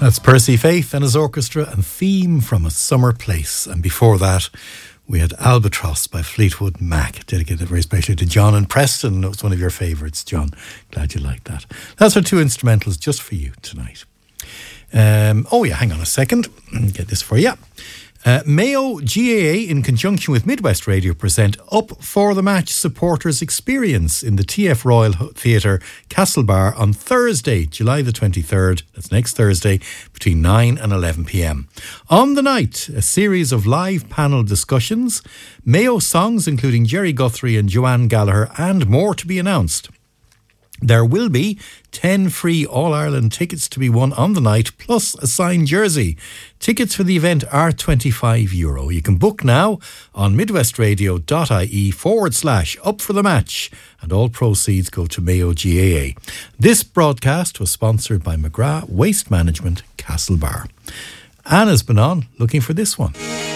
That's Percy Faith and his orchestra and Theme from a Summer Place. And before that, we had Albatross by Fleetwood Mac, dedicated very specially to John and Preston. It was one of your favourites, John. Glad you liked that. That's our two instrumentals just for you tonight. Hang on a second. Get this for you. Mayo GAA, in conjunction with Midwest Radio, present Up for the Match Supporters Experience in the TF Royal Theatre, Castlebar, on Thursday, July the 23rd. That's next Thursday, between 9 and 11 p.m. On the night, a series of live panel discussions, Mayo songs including Jerry Guthrie and Joanne Gallagher, and more to be announced. There will be 10 free All-Ireland tickets to be won on the night, plus a signed jersey. Tickets for the event are €25. You can book now on midwestradio.ie/up for the match, and all proceeds go to Mayo GAA. This broadcast was sponsored by McGrath Waste Management, Castlebar. Anna's been on looking for this one.